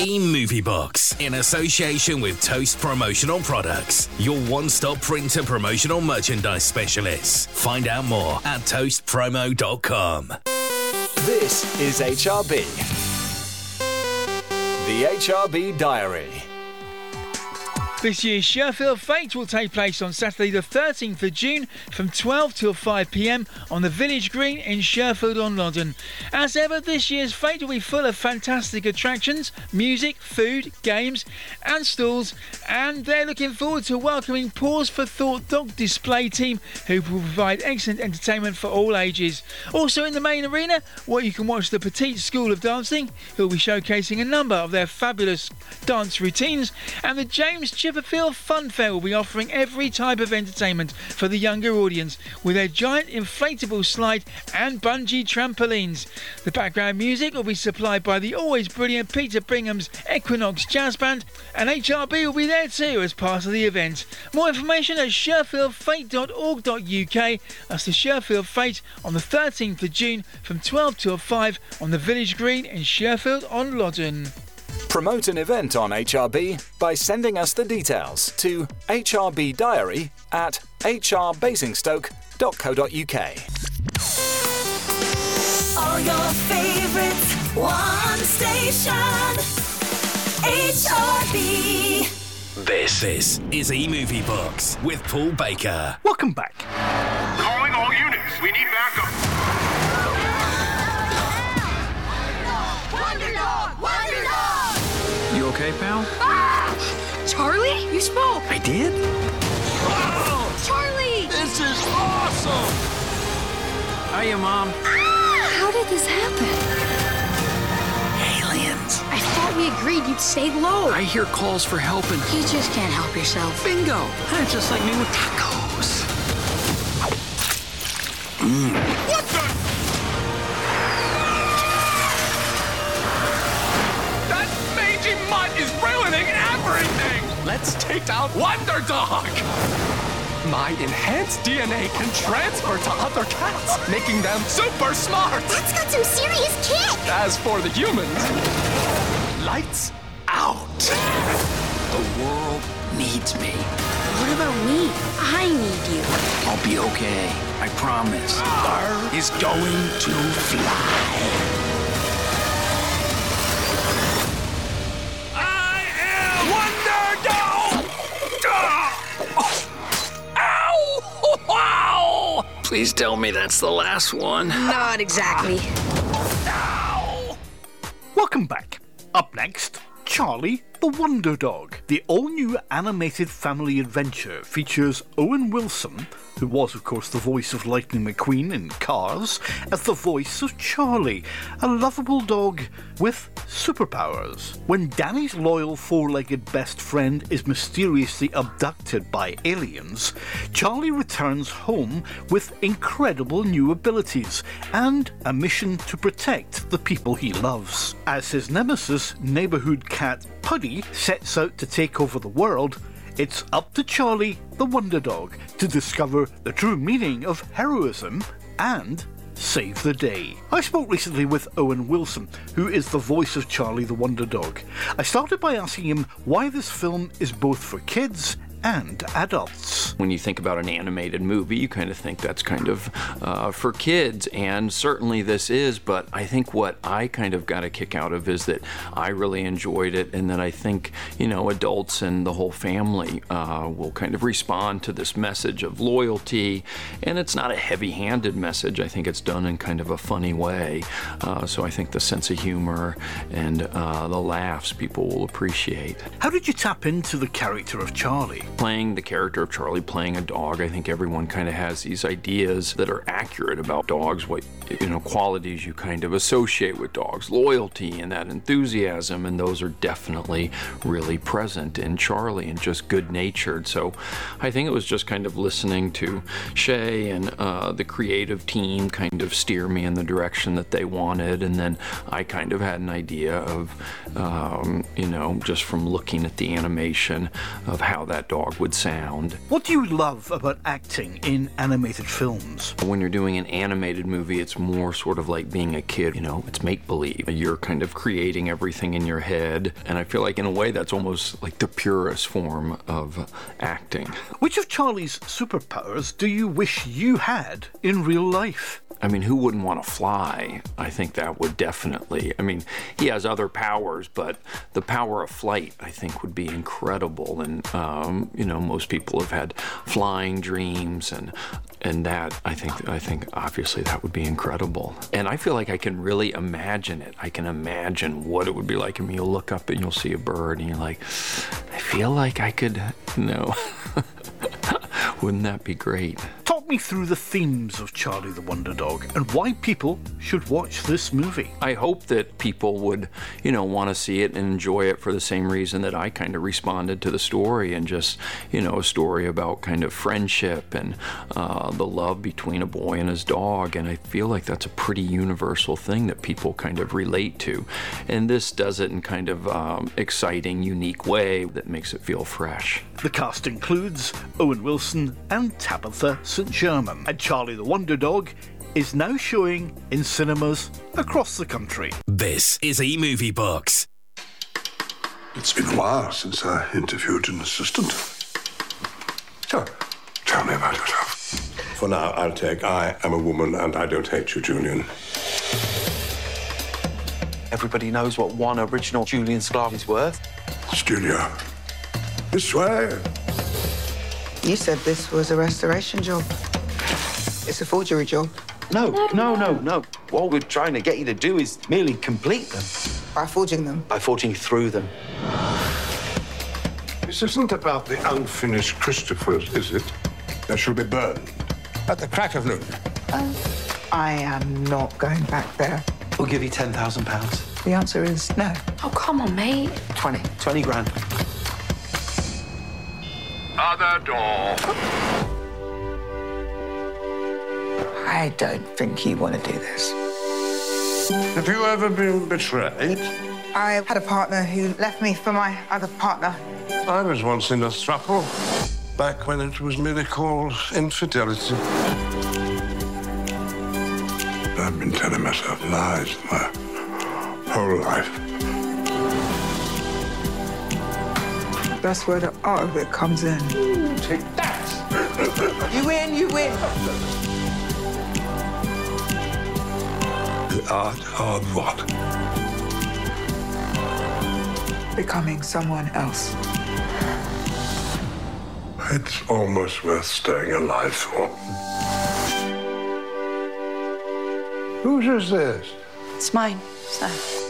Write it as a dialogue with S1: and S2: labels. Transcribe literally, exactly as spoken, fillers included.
S1: E-Movie Box, in association with Toast Promotional Products, your one-stop printer promotional merchandise specialists. Find out more at toast promo dot com.
S2: This is H R B. The H R B Diary.
S3: This year's Sherfield Fete will take place on Saturday the thirteenth of June from twelve till five p m on the Village Green in Sherfield-on-Loddon. As ever, this year's Fete will be full of fantastic attractions, music, food, games and stalls, and they're looking forward to welcoming Pause for Thought dog display team who will provide excellent entertainment for all ages. Also in the main arena, where you can watch the Petite School of Dancing, who will be showcasing a number of their fabulous dance routines, and the James Chipperfield Fun Fair will be offering every type of entertainment for the younger audience with their giant inflatable slide and bungee trampolines. The background music will be supplied by the always brilliant Peter Bingham's Equinox Jazz Band, and H R B will be there too as part of the event. More information at sherfield fete dot org dot U K. That's the Sherfield Fete on the thirteenth of June from twelve till five on the Village Green in Sherfield-on-Loddon.
S2: Promote an event on H R B by sending us the details to H R B Diary at h r basingstoke dot co dot U K.
S4: All your favorites, one station, H R B.
S1: This, this is E-Movie Box with Paul Baker.
S5: Welcome back.
S6: Calling all units, we need backup.
S4: Wonder Dog! Wonder Dog!
S5: You okay, pal?
S4: Ah! Charlie, you spoke.
S5: I did?
S4: Charlie!
S5: This is awesome! Hiya, Mom.
S4: Ah! How did this happen?
S5: Aliens.
S4: I thought we agreed you'd stay low.
S5: I hear calls for help and...
S4: You just can't help yourself.
S5: Bingo! Huh, just like me with tacos. Mm.
S6: What the? That mangy mutt is ruining everything! Let's take out Wonder Dog! My enhanced D N A can transfer to other cats, making them super smart!
S4: That's got some serious kick!
S6: As for the humans, lights out!
S5: The world needs me.
S4: What about me? I need you.
S5: I'll be okay. I promise. Bar is going to fly.
S6: I am Wonder Dog! Ow! Wow!
S5: Please tell me that's the last one.
S4: Not exactly.
S6: Ow!
S5: Welcome back. Up next, Charlie the Wonder Dog. The all-new animated family adventure features Owen Wilson, who was of course the voice of Lightning McQueen in Cars, as the voice of Charlie, a lovable dog with superpowers. When Danny's loyal four-legged best friend is mysteriously abducted by aliens, Charlie returns home with incredible new abilities and a mission to protect the people he loves. As his nemesis, neighborhood cat Puddy, sets out to take over the world, it's up to Charlie the Wonder Dog to discover the true meaning of heroism and save the day. I spoke recently with Owen Wilson, who is the voice of Charlie the Wonder Dog. I started by asking him why this film is both for kids and adults.
S7: When you think about an animated movie, you kind of think that's kind of uh, for kids, and certainly this is, but I think what I kind of got a kick out of is that I really enjoyed it, and that I think, you know, adults and the whole family uh, will kind of respond to this message of loyalty, and it's not a heavy-handed message. I think it's done in kind of a funny way, uh, so I think the sense of humor and uh, the laughs people will appreciate.
S5: How did you tap into the character of Charlie?
S7: Playing the character of Charlie, playing a dog, I think everyone kind of has these ideas that are accurate about dogs, what, you know, qualities you kind of associate with dogs, loyalty and that enthusiasm, and those are definitely really present in Charlie, and just good-natured. So I think it was just kind of listening to Shay and uh, the creative team kind of steer me in the direction that they wanted, and then I kind of had an idea of, um, you know, just from looking at the animation of how that dog dog would sound.
S5: What do you love about acting in animated films?
S7: When you're doing an animated movie, it's more sort of like being a kid, you know, it's make-believe. You're kind of creating everything in your head, and I feel like in a way that's almost like the purest form of acting.
S5: Which of Charlie's superpowers do you wish you had in real life?
S7: I mean, who wouldn't want to fly? I think that would definitely, I mean, he has other powers, but the power of flight, I think, would be incredible. And, um, you know, most people have had flying dreams, and and that, I think, I think obviously that would be incredible. And I feel like I can really imagine it. I can imagine what it would be like. I mean, you'll look up and you'll see a bird, and you're like, I feel like I could, you know. Wouldn't that be great?
S5: Talk me through the themes of Charlie the Wonder Dog and why people should watch this movie.
S7: I hope that people would, you know, want to see it and enjoy it for the same reason that I kind of responded to the story, and just, you know, a story about kind of friendship and uh, the love between a boy and his dog. And I feel like that's a pretty universal thing that people kind of relate to. And this does it in kind of um, exciting, unique way that makes it feel fresh.
S5: The cast includes Owen Wilson and Tabitha Saint Germain, and Charlie the Wonder Dog is now showing in cinemas across the country.
S1: This is eMovie Box.
S8: It's been a while since I interviewed an assistant. So, tell me about yourself. For now, I'll take I am a woman and I don't hate you, Julian.
S9: Everybody knows what one original Julian Sklar is worth.
S8: Studio. This way.
S10: You said this was a restoration job. It's a forgery job.
S9: No, no, no, no. What we're trying to get you to do is merely complete them.
S10: By forging them?
S9: By forging through them.
S8: This isn't about the unfinished Christophers, is it? They shall be burned at the crack of noon.
S10: Uh, I am not going back there.
S9: We'll give you ten thousand pounds.
S10: The answer is no.
S4: Oh, come on, mate.
S9: Twenty. Twenty grand.
S8: Other door.
S10: I don't think you want to do this.
S8: Have you ever been betrayed?
S10: I had a partner who left me for my other partner.
S8: I was once in a throuple, back when it was merely called infidelity. I've been telling myself lies my whole life.
S10: That's where the art of it comes in.
S8: Take that!
S10: You win, you win.
S8: The art of what?
S10: Becoming someone else.
S8: It's almost worth staying alive for. Whose is this?
S11: It's mine, sir.